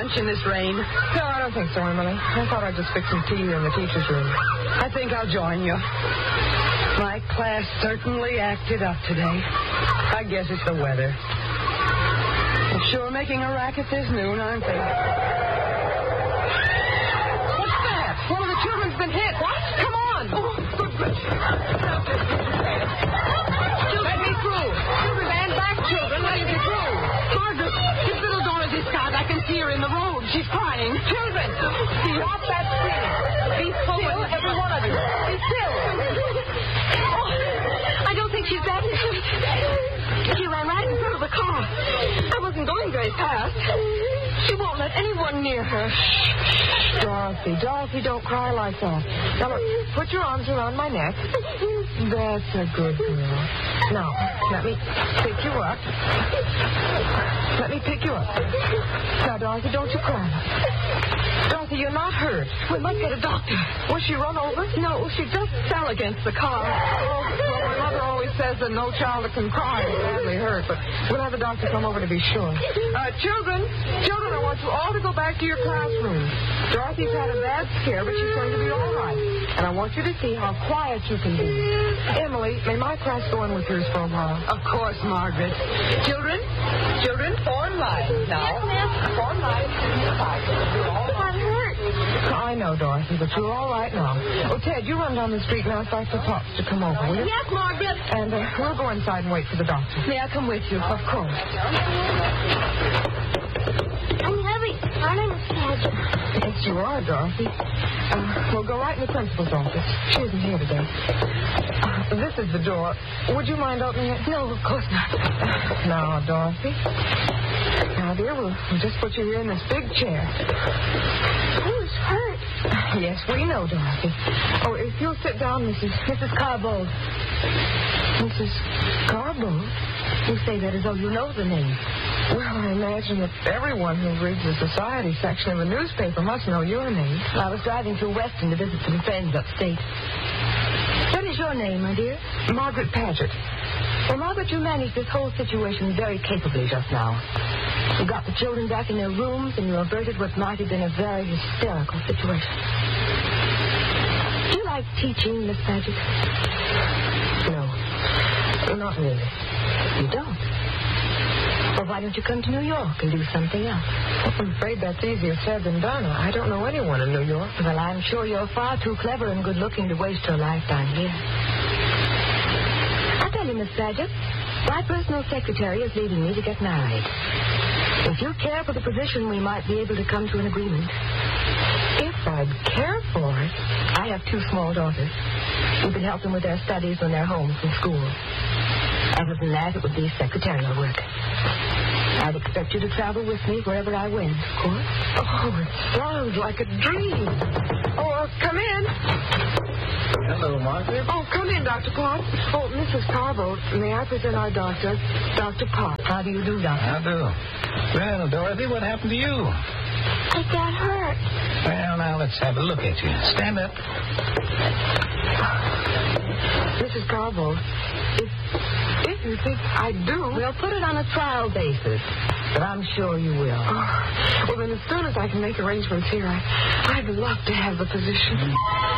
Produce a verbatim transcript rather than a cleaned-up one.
lunch in this rain? No, I don't think so, Emily. I thought I'd just fix some tea here in the teacher's room. I think I'll join you. My class certainly acted up today. I guess it's the weather. They're sure making a racket this noon, aren't they? What's that? One of the children's been hit. What? Come on. Oh, goodness. Let me through. Children, stand back, children. Let me through. Margaret, this little Dorothy's car. I can see her in the road. She's crying. Children, stop that screaming. Be still, every one of you. Be still. Oh, I don't think she's that hurt. She ran right in front of the car. I wasn't going very fast. She won't let anyone near her. Dorothy, Dorothy, don't cry like that. Now, look, put your arms around my neck. That's a good girl. Now, let me pick you up. Let me pick you up. Now, Dorothy, don't you cry. Dorothy, you're not hurt. We must get a doctor. Was she run over? No, she just fell against the car. Oh, well, my mother always says that no child that can cry is badly hurt, but we'll have a doctor come over to be sure. Uh, children, children, I want you all to go back to your classrooms. Dorothy's had a bad scare, but she's going to be all right. And I want you to see how quiet you can be. Emily, may my class go in with yours for a while? Of course, Margaret. Children, children, form lines now. Form lines. I'm hurt. I know, Dorothy, but you're all right now. Oh, Ted, you run down the street and ask for Pops to come over, will you? Yes, Margaret. And uh, we'll go inside and wait for the doctor. May I come with you? Of course. I'm heavy. My name is Paget. Yes, you are, Dorothy. Uh, we'll go right in the principal's office. She isn't here today. Uh, this is the door. Would you mind opening it? No, of course not. Now, Dorothy. Now, dear, we'll, we'll just put you here in this big chair. Who's hurt? Yes, we know, Dorothy. Oh, if you'll sit down, Missus Missus Carbold. Missus Carbold? You say that as though you know the name. Well, I imagine that everyone who reads the society section of the newspaper must know your name. I was driving through Weston to visit some friends upstate. What is your name, my dear? Margaret Paget. Well, Margaret, you managed this whole situation very capably just now. You got the children back in their rooms, and you averted what might have been a very hysterical situation. Do you like teaching, Miss Paget? No. Not really. You don't? Well, why don't you come to New York and do something else? I'm afraid that's easier said than done. I don't know anyone in New York. Well, I'm sure you're far too clever and good-looking to waste your lifetime here. I'll tell you, Miss Paget, my personal secretary is leaving me to get married. If you care for the position, we might be able to come to an agreement. If I'd care for it. I have two small daughters. You can help them with their studies when they're home from school. Other than that, it would be secretarial work. I'd expect you to travel with me wherever I went, of course. Oh, it sounds like a dream. Oh, uh, come in. Hello, Margaret. Oh, come in, Doctor Potts. Oh, Missus Carbo, may I present our doctor, Doctor Potts. How do you do, Doctor? How do? Well, Dorothy, what happened to you? I got hurt. Well, now, let's have a look at you. Stand up. Missus Carbo, if, if you think I do... We'll put it on a trial basis, but I'm sure you will. Oh, well, then as soon as I can make arrangements here, I, I'd love to have the position.